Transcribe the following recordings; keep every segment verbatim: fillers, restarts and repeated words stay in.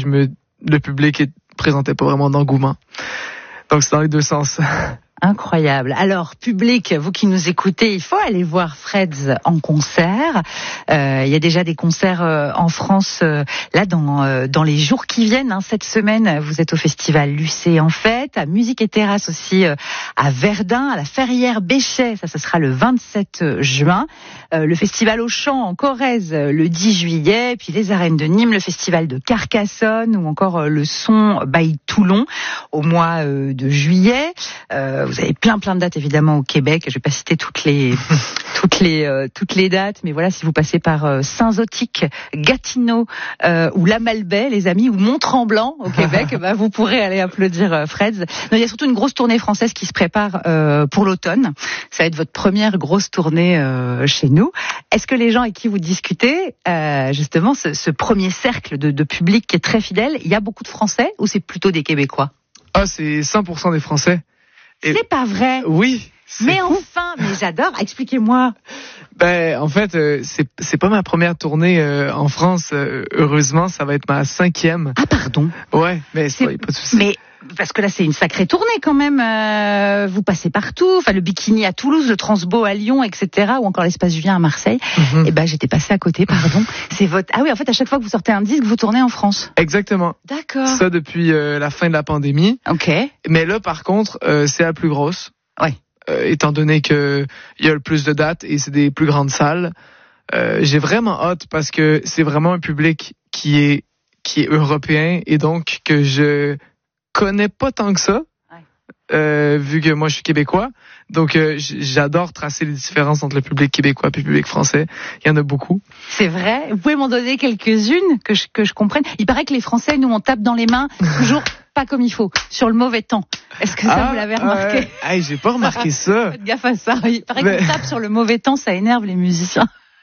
me, le public ne présentait pas vraiment d'engouement. Donc c'est dans les deux sens. Incroyable. Alors, public, vous qui nous écoutez, il faut aller voir Freds en concert. Euh, il y a déjà des concerts euh, en France, euh, là, dans euh, dans les jours qui viennent. Hein, cette semaine, vous êtes au festival Lucé en Fête, à Musique et Terrasse aussi, euh, à Verdun, à la Ferrière Béchet. Ça, ce sera le vingt-sept juin. Euh, le festival Auchan en Corrèze, le dix juillet. Puis les arènes de Nîmes, le festival de Carcassonne ou encore euh, le Son by Toulon au mois euh, de juillet. Euh, Vous avez plein plein de dates évidemment au Québec. Je vais pas citer toutes les toutes les euh, toutes les dates, mais voilà, si vous passez par euh, Saint-Zotique, Gatineau euh, ou La Malbaie, les amis, ou Mont-Tremblant au Québec, bah, vous pourrez aller applaudir euh, Freds. Non, il y a surtout une grosse tournée française qui se prépare euh, pour l'automne. Ça va être votre première grosse tournée euh, chez nous. Est-ce que les gens avec qui vous discutez, euh, justement, ce, ce premier cercle de, de public qui est très fidèle, il y a beaucoup de Français ou c'est plutôt des Québécois? Ah, c'est cent pour cent des Français. Et c'est pas vrai. Oui. Mais fou. enfin, mais j'adore. Expliquez-moi. Ben, en fait, euh, c'est c'est pas ma première tournée euh, en France. Euh, heureusement, ça va être ma cinquième. Ah pardon. Ouais, mais c'est pas, pas de souci. Mais parce que là, c'est une sacrée tournée quand même. Euh, vous passez partout. Enfin, le Bikini à Toulouse, le Transbo à Lyon, et cetera. Ou encore l'Espace Julien à Marseille. Mm-hmm. Et ben, j'étais passée à côté. Pardon. C'est votre. Ah oui, en fait, à chaque fois que vous sortez un disque, vous tournez en France. Exactement. D'accord. Ça depuis euh, la fin de la pandémie. Ok. Mais là, par contre, euh, c'est la plus grosse. Ouais. Euh, étant donné que il y a le plus de dates et c'est des plus grandes salles, euh, j'ai vraiment hâte parce que c'est vraiment un public qui est qui est européen et donc que je connais pas tant que ça, ouais. euh, vu que moi je suis québécois. Donc euh, j'adore tracer les différences entre le public québécois et le public français. Il y en a beaucoup. C'est vrai. Vous pouvez m'en donner quelques-unes que je, que je comprenne. Il paraît que les Français, nous, on tape dans les mains toujours pas comme il faut, sur le mauvais temps. Est-ce que ça, ah, vous l'avez remarqué? euh, hey, j'ai pas remarqué ça. Faites gaffe à ça. Il paraît Mais... qu'on tape sur le mauvais temps, ça énerve les musiciens.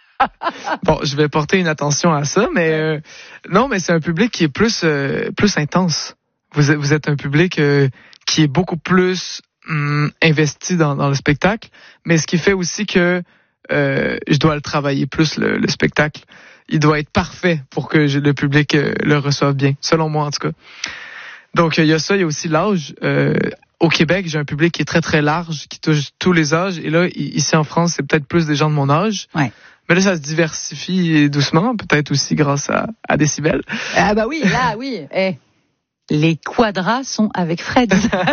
Bon, je vais porter une attention à ça, mais euh, non, mais c'est un public qui est plus euh, plus intense. Vous êtes, vous êtes un public euh, qui est beaucoup plus hum, investi dans, dans le spectacle, mais ce qui fait aussi que euh, je dois le travailler plus le, le spectacle. Il doit être parfait pour que je, le public euh, le reçoive bien, selon moi en tout cas. Donc il y a ça, il y a aussi l'âge. Euh, au Québec, j'ai un public qui est très très large, qui touche tous les âges, et là ici en France, c'est peut-être plus des gens de mon âge. Ouais. Mais là, ça se diversifie doucement, peut-être aussi grâce à, à Décibel. Ah bah oui, là, oui. Eh. Les quadras sont avec Fred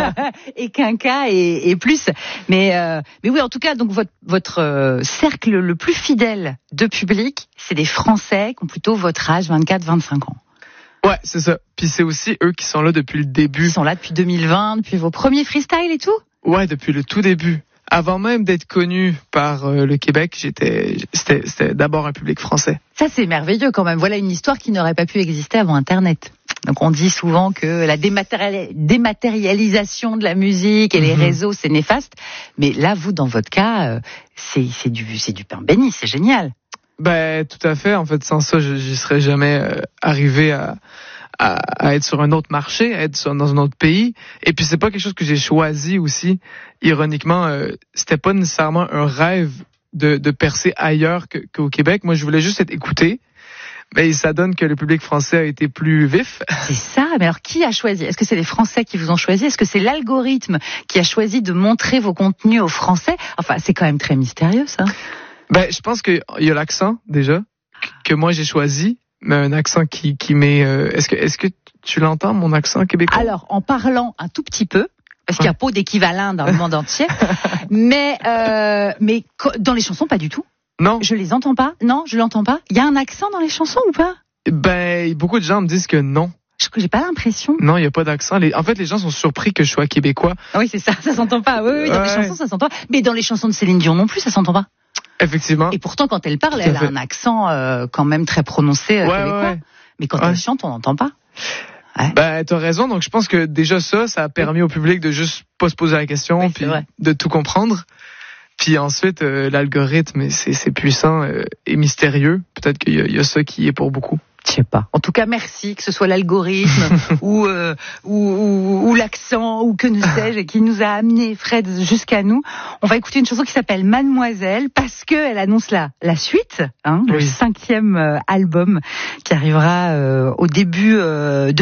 et Quinca et, et plus. Mais euh, mais oui, en tout cas, donc votre votre euh, cercle le plus fidèle de public, c'est des Français qui ont plutôt votre âge, vingt-quatre vingt-cinq ans. Ouais, c'est ça. Puis c'est aussi eux qui sont là depuis le début. Ils sont là depuis deux mille vingt, depuis vos premiers freestyles et tout? Ouais, depuis le tout début. Avant même d'être connu par euh, le Québec, j'étais, c'était, c'était d'abord un public français. Ça, c'est merveilleux quand même. Voilà une histoire qui n'aurait pas pu exister avant Internet. Donc on dit souvent que la dématérialis- dématérialisation de la musique et les mmh. réseaux, c'est néfaste. Mais là, vous, dans votre cas, euh, c'est, c'est, du, c'est du pain béni, c'est génial. Ben, tout à fait. En fait, sans ça, je n'y serais jamais euh, arrivé à... À, à être sur un autre marché, à être sur, dans un autre pays. Et puis c'est pas quelque chose que j'ai choisi aussi. Ironiquement, euh, c'était pas nécessairement un rêve de, de percer ailleurs que, qu'au Québec. Moi, je voulais juste être écouté. Mais ça donne que le public français a été plus vif. C'est ça. Mais alors, qui a choisi? Est-ce que c'est les Français qui vous ont choisi? Est-ce que c'est l'algorithme qui a choisi de montrer vos contenus aux Français? Enfin, c'est quand même très mystérieux, ça. Ben, je pense qu'il y a l'accent déjà que moi j'ai choisi. Mais un accent qui qui met. Euh, est-ce que est-ce que tu l'entends mon accent québécois? Alors en parlant un tout petit peu, parce qu'il n'y a pas d'équivalent dans le monde entier, mais euh, mais dans les chansons pas du tout. Non. Je les entends pas. Non, je l'entends pas. Il y a un accent dans les chansons ou pas? Ben beaucoup de gens me disent que non. Je j'ai pas l'impression. Non, il y a pas d'accent. Les, en fait, les gens sont surpris que je sois québécois. Ah oui, c'est ça. Ça s'entend pas. Oui, oui. Dans ouais. les chansons, ça s'entend pas. Mais dans les chansons de Céline Dion non plus, ça s'entend pas. Effectivement. Et pourtant, quand elle parle, elle a un accent euh, quand même très prononcé euh, ouais, québécois. Ouais. Mais quand ouais. elle chante, on n'entend pas. Ouais. Ben, t'as raison. Donc, je pense que déjà ça, ça a permis au public de juste pas se poser la question, oui, puis de tout comprendre. Puis ensuite, euh, l'algorithme, c'est, c'est puissant euh, et mystérieux. Peut-être qu'il y a, il y a ça qui est pour beaucoup. Je sais pas. En tout cas, merci, que ce soit l'algorithme ou, euh, ou, ou, ou l'accent ou que ne sais-je, qui nous a amené Fred jusqu'à nous. On va écouter une chanson qui s'appelle Mademoiselle parce que elle annonce la la suite, hein, oui. le cinquième euh, album qui arrivera euh, au début euh, de